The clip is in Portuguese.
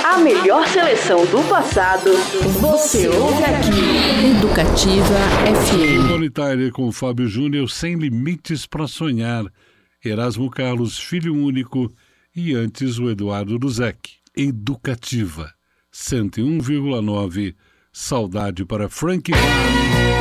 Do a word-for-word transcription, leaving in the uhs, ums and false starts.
A melhor seleção do passado, você ouve aqui. Educativa F M. Comunitária com Fábio Júnior, Sem Limites para Sonhar. Erasmo Carlos, Filho Único. E antes o Eduardo Duzec. Educativa. cento e um vírgula nove. Saudade para Frank Vale.